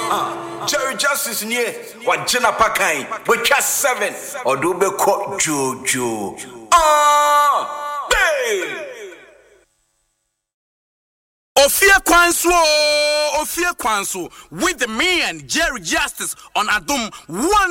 Jerry Justice near what Jenna Pakai, which has 7 or do be caught Jojo. Ofia Kwanso with me and Jerry Justice on Adum 1